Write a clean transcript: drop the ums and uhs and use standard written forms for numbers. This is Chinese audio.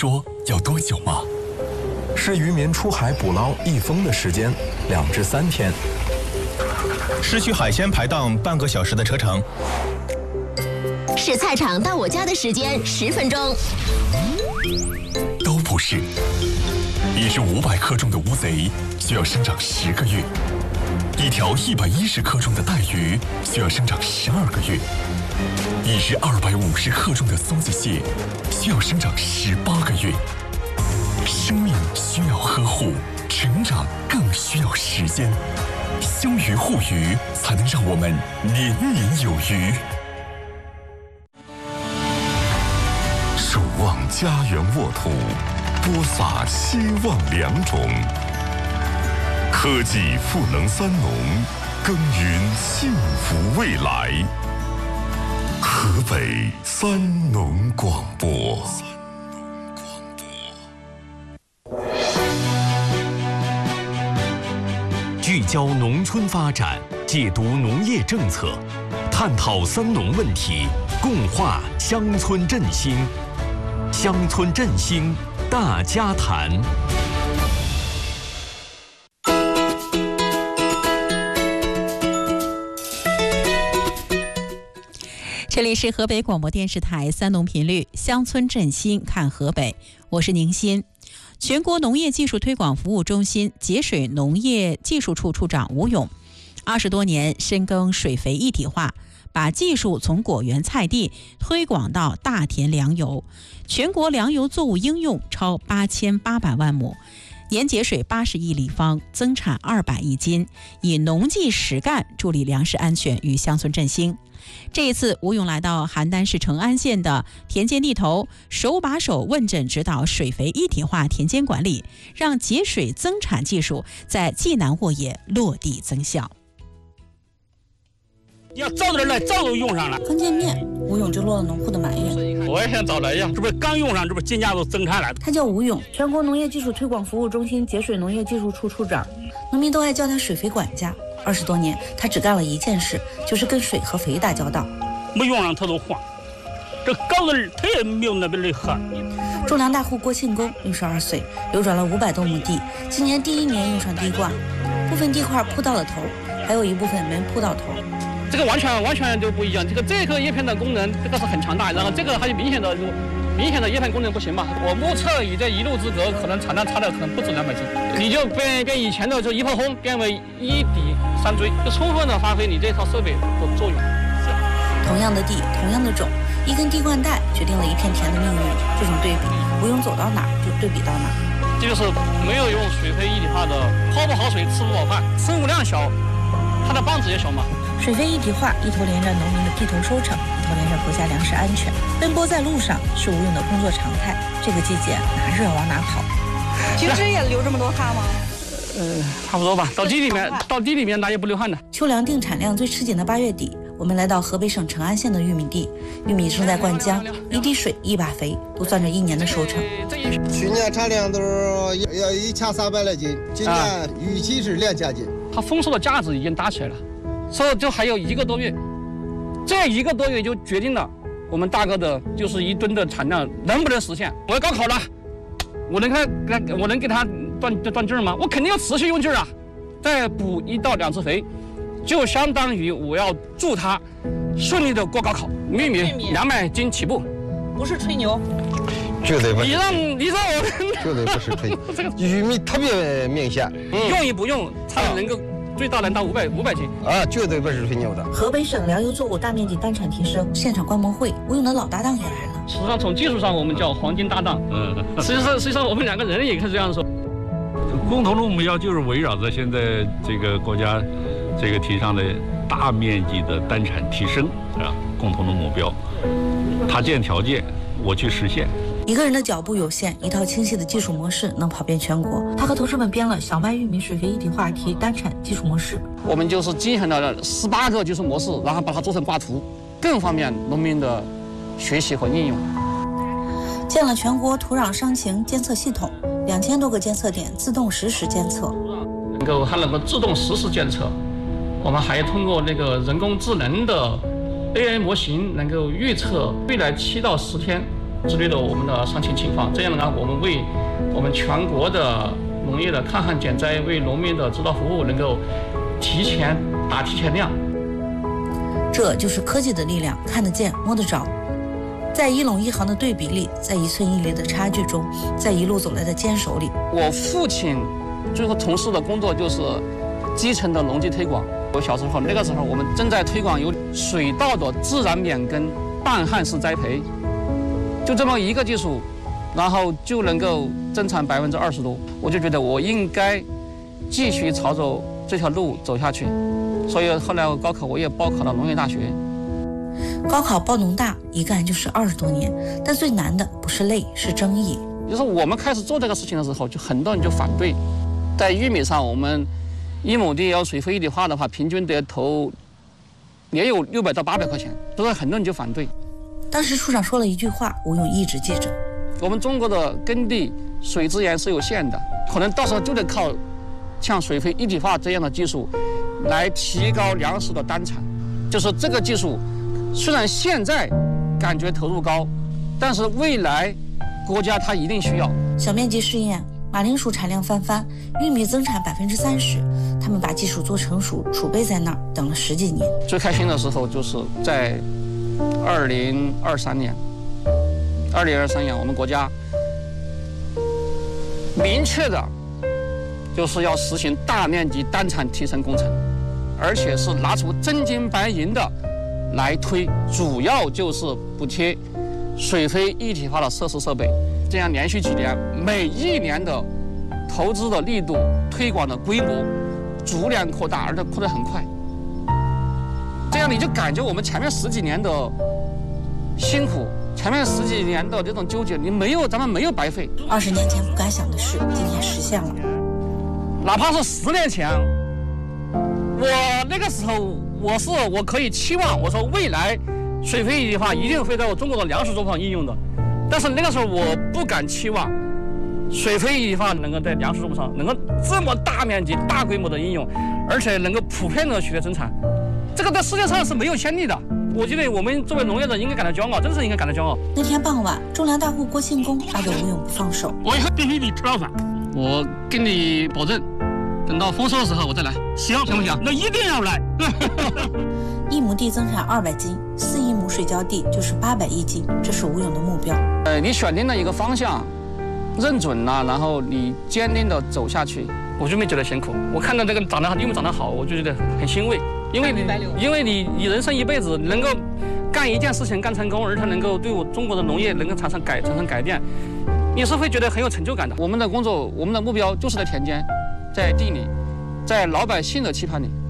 捉要多久吗？ 是渔民出海捕捞一封的时间，2至3天。 是去海鲜排档半个小时的车程。 是菜场到我家的时间10分钟。 都不是。一只500克重的乌贼需要生长10个月，一条110克重的带鱼需要生长12个月，一只250克重的松子蟹需要生长18个月。生命需要呵护，成长更需要时间。休渔护渔，才能让我们年年有余。 守望家园沃土，播撒希望良种。科技赋能三农，耕耘幸福未来。河北三农广播。 聚焦农村发展，解读农业政策，探讨三农问题，共话乡村振兴。乡村振兴大家谈。 这里是河北广播电视台三农频率，乡村振兴看河北，我是宁鑫。全国农业技术推广服务中心节水农业技术处处长吴勇，20多年深耕水肥一体化，把技术从果园菜地推广到大田粮油，全国粮油作物应用超8800万亩，年节水80亿立方，增产200亿斤，以农技实干助力粮食安全与乡村振兴。这一次，吴勇来到邯郸市成安县的田间地头，手把手问诊指导水肥一体化田间管理，让节水增产技术在济南沃野落地增效。 要早点来，早都用上了。 刚见面，吴勇就落了农户的埋怨。 我也想早来呀，这不是刚用上，这不是今年都增产了。 他叫吴勇，全国农业技术推广服务中心节水农业技术处处长，农民都爱叫他水肥管家。20多年，他只干了一件事，就是跟水和肥打交道。 没用上他都慌，这搞得他也没有那边的喝。 种粮大户郭庆公62岁，流转了500多亩地，今年第1年用上滴灌，部分地块铺到了头，还有一部分没铺到头。 这个完全就不一样。这个叶片的功能，这个是很强大，然后这个还有明显的叶片功能不行吧？我目测以这一路之隔，可能产量差的可能不止200斤，你就变以前的就一泡轰变为1滴3追，就充分的发挥你这套设备的作用。 同样的地，同样的种，一根滴灌带决定了一片田的命运。这种对比，吴勇走到哪儿就对比到哪儿。 这就是没有用水肥一体化的，泡不好水，吃不饱饭，生物量小，它的棒子也小嘛。 水肥一体化一头连着农民的地头收成，一头连着国家粮食安全。奔波在路上是吴勇的工作常态，这个季节哪热往哪跑。 平时也流这么多汗吗？ 差不多吧。到地里面哪也不流汗的。 秋粮定产量最吃紧的8月底，我们来到河北省成安县的玉米地，玉米正在灌浆，一滴水一把肥，都算着1年的收成。 去年产量都要1300来斤，今年预期是2000斤。 它丰收的价值已经搭起来了，所以就还有1个多月，这1个多月就决定了我们大哥的就是1吨的产量能不能实现。我要高考了，我能给他断劲吗？我肯定要持续用劲啊！再补1到2次肥，就相当于我要助他顺利的过高考。玉米200斤起步， 不是吹牛， 绝对不是。 你让我绝对不是吹牛。玉米特别明显， 用与不用，才能够最大能到500斤啊，绝对不是吹牛的。 河北省粮油作物大面积单产提升，现场观摩会，吴勇的老搭档也来了。 实际上从技术上我们叫黄金搭档，实际上我们2个人也可以这样说。 共同的目标就是围绕着现在这个国家这个提倡的大面积的单产提升啊，共同的目标，他建条件，我去实现。 一个人的脚步有限，一套清晰的技术模式能跑遍全国。他和同事们编了小麦玉米水肥一体化提单产技术模式。 我们就是集成了18个技术模式，然后把它做成挂图，更方便农民的学习和应用。 建了全国土壤伤情监测系统，2000多个监测点自动实时监测， 它能够自动实时监测。我们还通过那个人工智能的 AI 模型，能够预测未来7到10天之类的我们的伤情情况，这样呢，我们为我们全国的农业的抗旱减灾，为农民的指导服务能够提前量。 这就是科技的力量，看得见摸得着。在一垄一行的对比里，在一寸一厘的差距中，在一路走来的坚守里。 我父亲最后从事的工作就是基层的农机推广。我小时候那个时候，我们正在推广有水稻的自然免耕、半旱式栽培，就这么一个技术，然后就能够增产20%多。我就觉得我应该继续朝着这条路走下去，所以后来高考我也报考了农业大学。 高考报农大一干就是20多年，但最难的不是累，是争议。 就是我们开始做这个事情的时候，就很多人就反对。在玉米上，我们1亩地要水肥一体化的话，平均得投也有600到800块钱，所以很多人就反对。 当时处长说了一句话，吴勇一直记着： 我们中国的耕地水资源是有限的，可能到时候就得靠像水肥一体化这样的技术来提高粮食的单产。就是这个技术虽然现在感觉投入高，但是未来国家它一定需要。 小面积试验，马铃薯产量翻，玉米增产30%，他们把技术做成熟，储备在那儿，等了10几年。 最开心的时候就是在2023年，我们国家明确的就是要实行大面积单产提升工程，而且是拿出真金白银的来推，主要就是补贴水肥一体化的设施设备。这样连续几年，每一年的投资的力度、推广的规模逐年扩大，而且扩得很快。这样你就感觉我们前面10几年的辛苦，前面10几年的这种纠结，咱们没有白费。 20年前不敢想的事，今天实现了。 哪怕是10年前，我那个时候我可以期望，我说未来水肥一体化一定会在我中国的粮食作物上应用的。但是那个时候我不敢期望水肥一体化能够在粮食作物上能够这么大面积、大规模的应用，而且能够普遍的取得增产，这个在世界上是没有先例的。我觉得我们作为农业者应该感到骄傲，真是应该感到骄傲。 那天傍晚，种粮大户郭庆公拉着吴勇不放手。 我以后必须得吃到饭，我跟你保证，等到丰收的时候我再来。行不行？那一定要来。 1亩地增产200斤，4亿亩水浇地就是800亿斤，这是吴勇的目标。 你选定了一个方向，认准了，然后你坚定的走下去，我就没觉得辛苦。我看到这个柚木长得好，我就觉得很欣慰，因为你人生一辈子能够干一件事情干成功，而且能够对我中国的农业能够产生改变，你是会觉得很有成就感的。我们的工作，我们的目标就是在田间，在地里，在老百姓的期盼里。